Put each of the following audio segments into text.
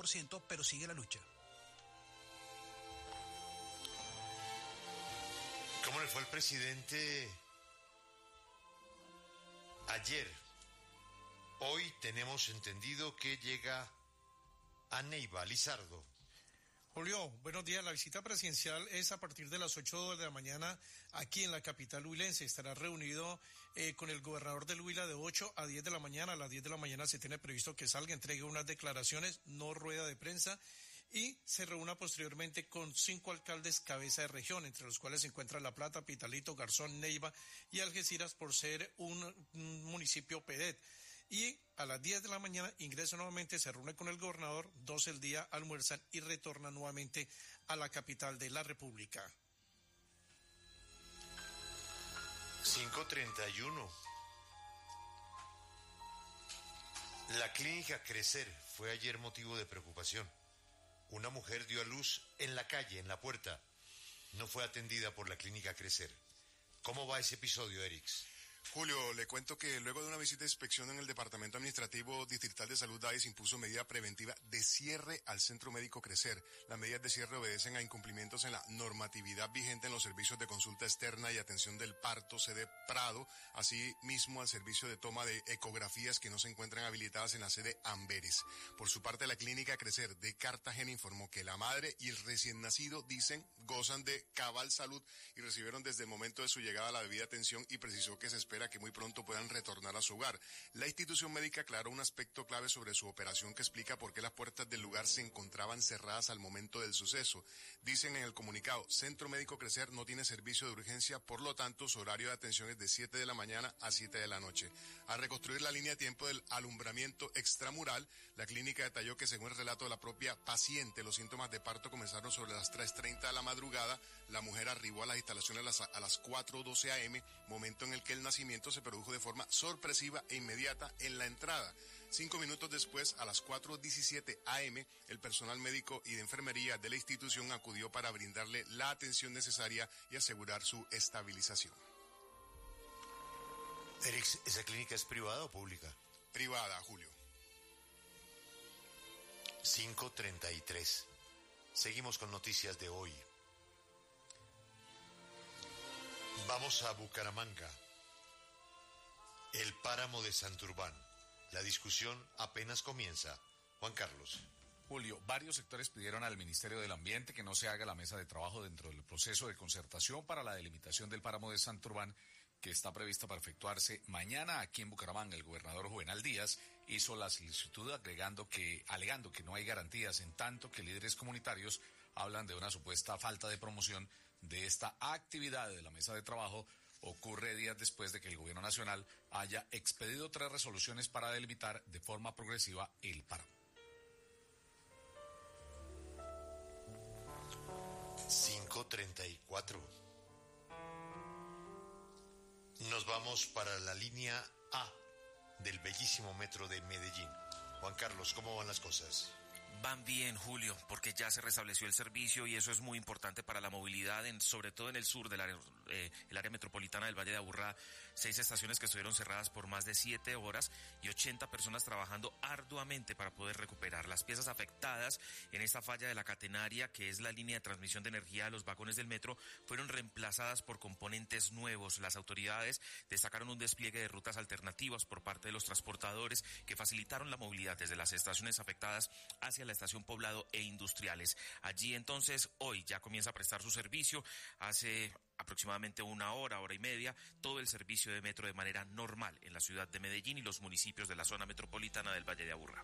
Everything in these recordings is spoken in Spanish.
100%, pero sigue la lucha. ¿Cómo le fue al presidente ayer? Hoy tenemos entendido que llega a Neiva. Lizardo. Julio, buenos días. La visita presidencial es a partir de las 8 de la mañana aquí en la capital huilense. Estará reunido con el gobernador del Huila de 8 a 10 de la mañana. A las 10 de la mañana se tiene previsto que salga, entregue unas declaraciones, no rueda de prensa, y se reúna posteriormente con 5 alcaldes cabeza de región, entre los cuales se encuentran La Plata, Pitalito, Garzón, Neiva y Algeciras, por ser un municipio PEDET. Y a las 10 de la mañana ingresa nuevamente, se reúne con el gobernador, 12 del día almuerzan y retorna nuevamente a la capital de la República. 5:31. La clínica Crecer fue ayer motivo de preocupación. Una mujer dio a luz en la calle, en la puerta. No fue atendida por la clínica Crecer. ¿Cómo va ese episodio, Erix? Julio, le cuento que luego de una visita de inspección en el Departamento Administrativo Distrital de Salud, DAIS impuso medida preventiva de cierre al Centro Médico Crecer. Las medidas de cierre obedecen a incumplimientos en la normatividad vigente en los servicios de consulta externa y atención del parto, sede Prado, así mismo al servicio de toma de ecografías que no se encuentran habilitadas en la sede Amberes. Por su parte, la clínica Crecer de Cartagena informó que la madre y el recién nacido, gozan de cabal salud y recibieron desde el momento de su llegada la debida atención, y precisó que se espera que muy pronto puedan retornar a su hogar. La institución médica aclaró un aspecto clave sobre su operación que explica por qué las puertas del lugar se encontraban cerradas al momento del suceso. Dicen en el comunicado: Centro Médico Crecer no tiene servicio de urgencia, por lo tanto su horario de atención es de 7 de la mañana a 7 de la noche. Al reconstruir la línea de tiempo del alumbramiento extramural, la clínica detalló que, según el relato de la propia paciente, los síntomas de parto comenzaron sobre las 3:30 de la madrugada. La mujer arribó a las instalaciones a las 4:12 a.m., momento en el que el nacimiento se produjo de forma sorpresiva e inmediata en la entrada. 5 minutos después, a las 4:17 a.m., el personal médico y de enfermería de la institución acudió para brindarle la atención necesaria y asegurar su estabilización. Erix, ¿esa clínica es privada o pública? Privada, Julio. 5:33. Seguimos con noticias de hoy. Vamos a Bucaramanga. El páramo de Santurbán. La discusión apenas comienza. Juan Carlos. Julio, varios sectores pidieron al Ministerio del Ambiente que no se haga la mesa de trabajo dentro del proceso de concertación para la delimitación del páramo de Santurbán, que está prevista para efectuarse mañana aquí en Bucaramanga. El gobernador Juvenal Díaz hizo la solicitud alegando que no hay garantías, en tanto que líderes comunitarios hablan de una supuesta falta de promoción de esta actividad de la mesa de trabajo. Ocurre días después de que el gobierno nacional haya expedido 3 resoluciones para delimitar de forma progresiva el páramo. 5:34. Nos vamos para la línea A del bellísimo metro de Medellín. Juan Carlos, ¿cómo van las cosas? Van bien, Julio, porque ya se restableció el servicio y eso es muy importante para la movilidad, sobre todo en el sur del área, el área metropolitana del Valle de Aburrá. 6 estaciones que estuvieron cerradas por más de 7 horas y 80 personas trabajando arduamente para poder recuperar. Las piezas afectadas en esta falla de la catenaria, que es la línea de transmisión de energía a los vagones del metro, fueron reemplazadas por componentes nuevos. Las autoridades destacaron un despliegue de rutas alternativas por parte de los transportadores que facilitaron la movilidad desde las estaciones afectadas hacia la estación Poblado e Industriales. Allí entonces hoy ya comienza a prestar su servicio. Hace aproximadamente una hora y media, todo el servicio de metro de manera normal en la ciudad de Medellín y los municipios de la zona metropolitana del Valle de Aburrá.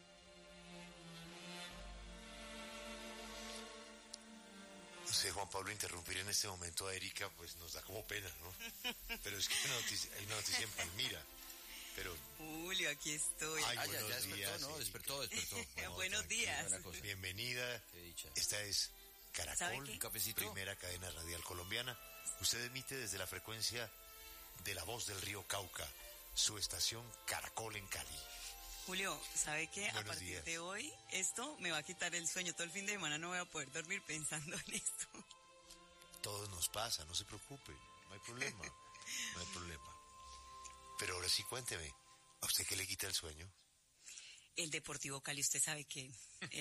No sé, Juan Pablo, interrumpir en este momento a Erika, pues nos da como pena, ¿no? Pero es que hay una noticia en Palmira. Pero Julio, aquí estoy. Ay, ya buenos despertó, días, ¿no? Erika. Despertó. Buenos días. Bienvenida. Qué dicha. Esta es ¿Sabe Caracol, qué? ¿Cafecito? primera cadena radial colombiana. Usted emite desde la frecuencia de La Voz del Río Cauca, su estación Caracol en Cali. Julio, ¿sabe qué? A Buenos partir días. de hoy, esto me va a quitar el sueño. Todo el fin de semana no voy a poder dormir pensando en esto. Todo nos pasa, no se preocupe, no hay problema, no hay problema. Pero ahora sí cuénteme, ¿a usted qué le quita el sueño? El Deportivo Cali, usted sabe que